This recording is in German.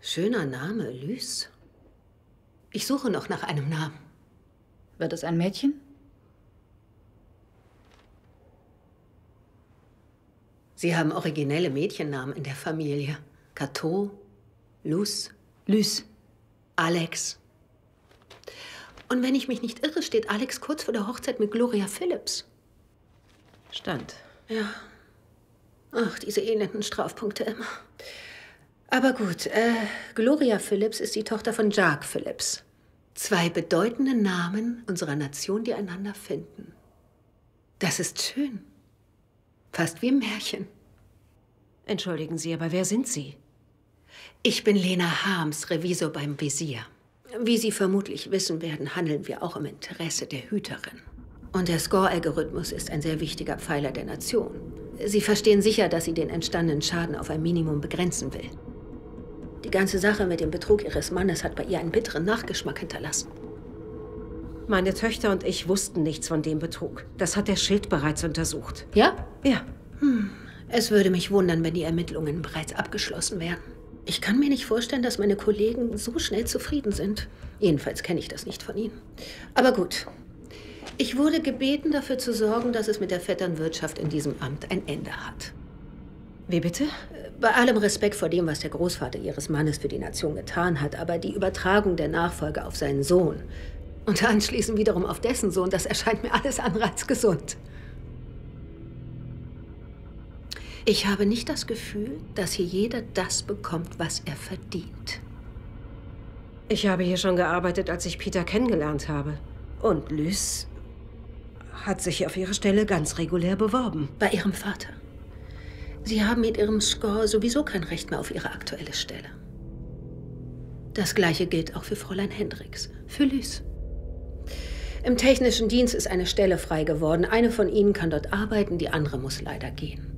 Schöner Name, Lys. Ich suche noch nach einem Namen. Wird es ein Mädchen? Sie haben originelle Mädchennamen in der Familie. Cato, Luz, Alex. Und wenn ich mich nicht irre, steht Alex kurz vor der Hochzeit mit Gloria Phillips. Stand. Ja. Ach, diese elenden Strafpunkte immer. Aber gut, Gloria Phillips ist die Tochter von Jacques Phillips. 2 bedeutende Namen unserer Nation, die einander finden. Das ist schön. Fast wie im Märchen. Entschuldigen Sie, aber wer sind Sie? Ich bin Lena Harms, Revisor beim Visier. Wie Sie vermutlich wissen werden, handeln wir auch im Interesse der Hüterin. Und der Score-Algorithmus ist ein sehr wichtiger Pfeiler der Nation. Sie verstehen sicher, dass sie den entstandenen Schaden auf ein Minimum begrenzen will. Die ganze Sache mit dem Betrug ihres Mannes hat bei ihr einen bitteren Nachgeschmack hinterlassen. Meine Töchter und ich wussten nichts von dem Betrug. Das hat der Schild bereits untersucht. Ja? Ja. Es würde mich wundern, wenn die Ermittlungen bereits abgeschlossen wären. Ich kann mir nicht vorstellen, dass meine Kollegen so schnell zufrieden sind. Jedenfalls kenne ich das nicht von ihnen. Aber gut. Ich wurde gebeten, dafür zu sorgen, dass es mit der Vetternwirtschaft in diesem Amt ein Ende hat. Wie bitte? Bei allem Respekt vor dem, was der Großvater Ihres Mannes für die Nation getan hat, aber die Übertragung der Nachfolge auf seinen Sohn und anschließend wiederum auf dessen Sohn, das erscheint mir alles andere als gesund. Ich habe nicht das Gefühl, dass hier jeder das bekommt, was er verdient. Ich habe hier schon gearbeitet, als ich Peter kennengelernt habe. Und Lys hat sich auf ihre Stelle ganz regulär beworben. Bei Ihrem Vater. Sie haben mit Ihrem Score sowieso kein Recht mehr auf Ihre aktuelle Stelle. Das Gleiche gilt auch für Fräulein Hendricks, für Lys. Im technischen Dienst ist eine Stelle frei geworden. Eine von Ihnen kann dort arbeiten, die andere muss leider gehen.